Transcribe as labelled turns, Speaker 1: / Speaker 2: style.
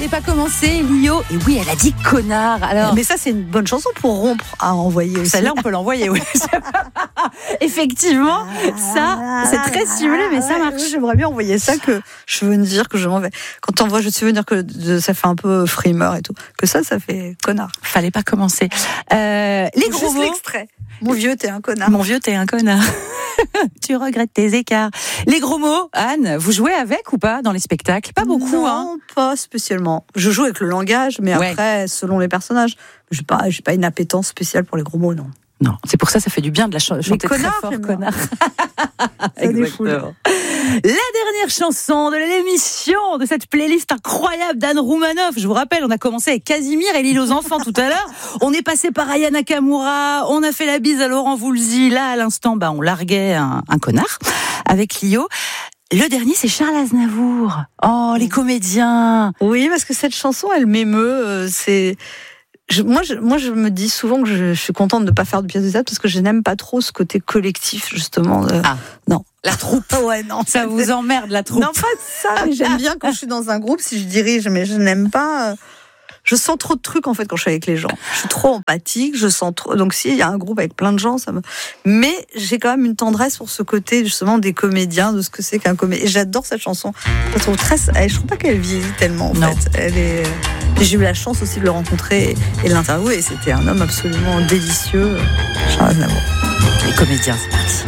Speaker 1: Fallait pas commencer, Lio. Et oui, elle a dit connard. Alors,
Speaker 2: mais ça, c'est une bonne chanson pour rompre à envoyer aussi.
Speaker 1: celle-là, on peut l'envoyer, oui. Effectivement, ça, c'est très ciblé, mais ça marche.
Speaker 2: J'aimerais bien envoyer ça, que je veux dire que je m'en vais. Quand t'envoies, je veux dire que ça fait un peu frimeur et tout. Que ça fait connard.
Speaker 1: Fallait pas commencer. Les gros
Speaker 2: Juste
Speaker 1: mots.
Speaker 2: l'extrait. Mon vieux, t'es un connard.
Speaker 1: Mon vieux, t'es un connard. Tu regrettes tes écarts. Les gros mots, Anne, vous jouez avec ou pas dans les spectacles? Pas beaucoup,
Speaker 2: non,
Speaker 1: hein.
Speaker 2: Pas spécialement. Je joue avec le langage, mais
Speaker 1: Ouais.
Speaker 2: après, selon les personnages, j'ai pas une appétence spéciale pour les gros mots, non.
Speaker 1: Non, c'est pour ça fait du bien de la chanter très
Speaker 2: connard,
Speaker 1: fort,
Speaker 2: j'aime
Speaker 1: connard.
Speaker 2: Ça défoule.
Speaker 1: Exactement. La dernière chanson de l'émission, de cette playlist incroyable d'Anne Roumanoff. Je vous rappelle, on a commencé avec Casimir et l'île aux enfants tout à l'heure. On est passé par Aya Nakamura, on a fait la bise à Laurent Voulzy. Là, à l'instant, on larguait un connard avec Lio. Le dernier, c'est Charles Aznavour. Oh, les comédiens.
Speaker 2: Oui, parce que cette chanson, elle m'émeut. Moi, je me dis souvent que je suis contente de ne pas faire de pièce de théâtre parce que je n'aime pas trop ce côté collectif, justement. Non.
Speaker 1: La troupe.
Speaker 2: Ouais, non.
Speaker 1: Ça vous emmerde, la troupe.
Speaker 2: Non, pas ça, mais j'aime bien quand je suis dans un groupe, si je dirige, mais je n'aime pas. Je sens trop de trucs, en fait, quand je suis avec les gens. Je suis trop empathique, je sens trop. Donc, s'il y a un groupe avec plein de gens, mais j'ai quand même une tendresse pour ce côté, justement, des comédiens, de ce que c'est qu'un comédien. Et j'adore cette chanson. Je trouve je trouve pas qu'elle vieillit tellement, en fait. Et j'ai eu la chance aussi de le rencontrer et de l'interviewer. Et c'était un homme absolument délicieux, Charles Aznavour.
Speaker 1: Les comédiens, c'est parti.